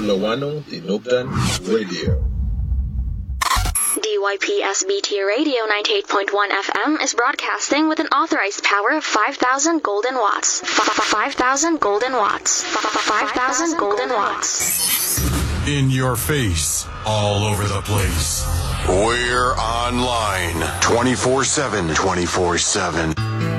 Lawano Tinubdan Radio. DYPSBT Radio 98.1 FM is broadcasting with an authorized power of 5,000 golden watts. 5,000 golden watts. 5,000 golden watts. In your face, all over the place. We're online 24/7.